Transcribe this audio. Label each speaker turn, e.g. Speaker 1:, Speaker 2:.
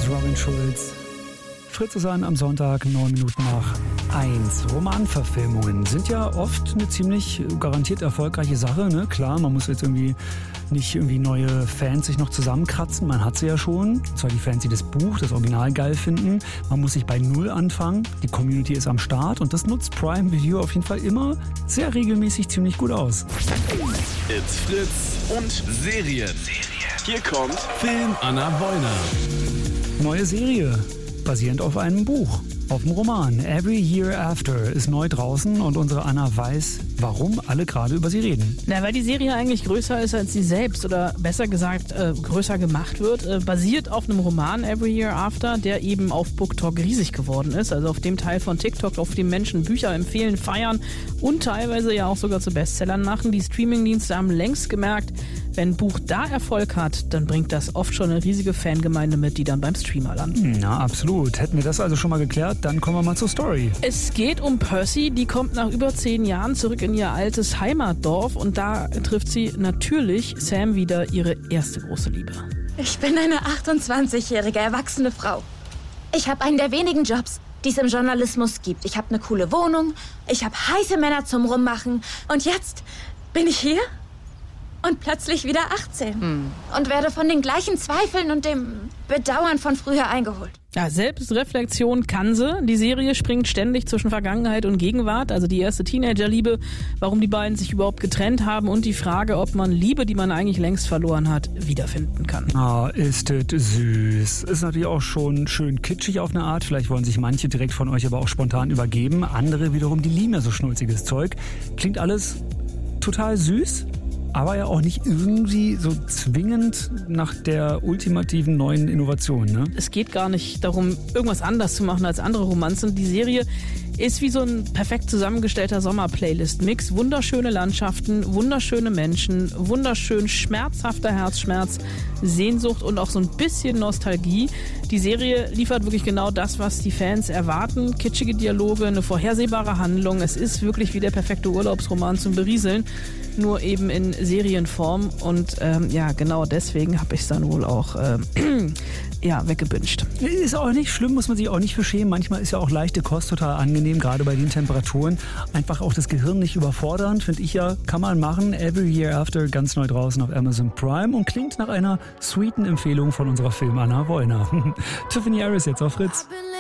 Speaker 1: Robin Schulz. Fritz ist an am Sonntag, 9 Minuten nach 1. Romanverfilmungen sind ja oft eine ziemlich garantiert erfolgreiche Sache. Ne? Klar, man muss jetzt nicht neue Fans sich noch zusammenkratzen. Man hat sie ja schon. Und zwar die Fans, die das Buch, das Original geil finden. Man muss sich bei Null anfangen. Die Community ist am Start und das nutzt Prime Video auf jeden Fall immer sehr regelmäßig ziemlich gut aus.
Speaker 2: It's Fritz und Serien. Hier kommt Film Anna Wollner.
Speaker 1: Neue Serie, basierend auf einem Buch, auf dem Roman. Every Year After ist neu draußen und unsere Anna weiß, warum alle gerade über sie reden.
Speaker 3: Na, weil die Serie eigentlich größer ist als sie selbst oder besser gesagt größer gemacht wird. Basiert auf einem Roman Every Year After, der eben auf BookTok riesig geworden ist. Also auf dem Teil von TikTok, auf dem Menschen Bücher empfehlen, feiern und teilweise ja auch sogar zu Bestsellern machen. Die Streamingdienste haben längst gemerkt, wenn ein Buch da Erfolg hat, dann bringt das oft schon eine riesige Fangemeinde mit, die dann beim Streamer landen.
Speaker 1: Na, absolut. Hätten wir das also schon mal geklärt, dann kommen wir mal zur Story.
Speaker 3: Es geht um Percy, die kommt nach über 10 Jahren zurück in ihr altes Heimatdorf und da trifft sie natürlich Sam wieder, ihre erste große Liebe.
Speaker 4: Ich bin eine 28-jährige erwachsene Frau. Ich habe einen der wenigen Jobs, die es im Journalismus gibt. Ich habe eine coole Wohnung, ich habe heiße Männer zum Rummachen und jetzt bin ich hier und plötzlich wieder 18 und werde von den gleichen Zweifeln und dem Bedauern von früher eingeholt.
Speaker 3: Ja, Selbstreflexion kann sie. Die Serie springt ständig zwischen Vergangenheit und Gegenwart, also die erste Teenagerliebe, warum die beiden sich überhaupt getrennt haben und die Frage, ob man Liebe, die man eigentlich längst verloren hat, wiederfinden kann.
Speaker 1: Ah, ist das süß. Ist natürlich auch schon schön kitschig auf eine Art. Vielleicht wollen sich manche direkt von euch aber auch spontan übergeben. Andere wiederum, die lieben ja so schnulziges Zeug. Klingt alles total süß, aber ja auch nicht irgendwie so zwingend nach der ultimativen neuen Innovation, ne?
Speaker 3: Es geht gar nicht darum, irgendwas anders zu machen als andere Romanzen. Die Serie ist wie so ein perfekt zusammengestellter Sommer-Playlist-Mix. Wunderschöne Landschaften, wunderschöne Menschen, wunderschön schmerzhafter Herzschmerz, Sehnsucht und auch so ein bisschen Nostalgie. Die Serie liefert wirklich genau das, was die Fans erwarten. Kitschige Dialoge, eine vorhersehbare Handlung. Es ist wirklich wie der perfekte Urlaubsroman zum Berieseln, nur eben in Serienform. Und ja, genau deswegen habe ich es dann wohl auch weggebinged.
Speaker 1: Ist auch nicht schlimm, muss man sich auch nicht für schämen. Manchmal ist ja auch leichte Kost total angenehm, gerade bei den Temperaturen. Einfach auch das Gehirn nicht überfordern, finde ich ja, kann man machen. Every Year After, ganz neu draußen auf Amazon Prime und klingt nach einer sweeten Empfehlung von unserer Film Anna Wollner. Tiffany Harris jetzt auf Fritz.